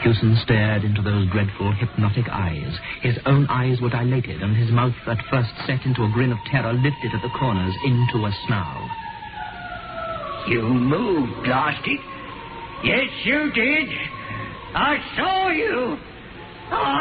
Hewson stared into those dreadful, hypnotic eyes. His own eyes were dilated, and his mouth, at first set into a grin of terror, lifted at the corners into a snarl. You moved, blast it. Yes, you did. I saw you.